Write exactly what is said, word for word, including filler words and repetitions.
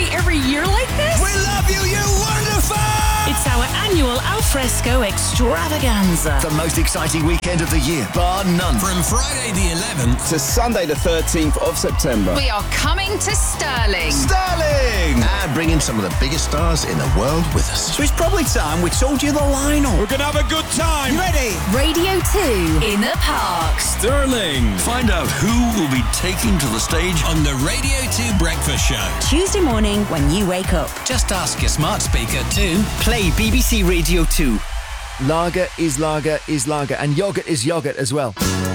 celebrate every year like this? We love you, you wonderful! It's our annual Alfresco extravaganza. The most exciting weekend of the year, bar none. From Friday the eleventh to Sunday the thirteenth of September. We are coming to Stirling. Stirling! And bringing some of the biggest stars in the world with us. So it's probably time we told you the lineup. We're going to have a good time. You ready? Radio two in the park. Stirling. Find out who will be taking to the stage On the Radio two Breakfast Show. Tuesday morning when you wake up. Just ask your smart speaker to Play B B C Radio two. Lager is lager is lager, and yogurt is yogurt as well.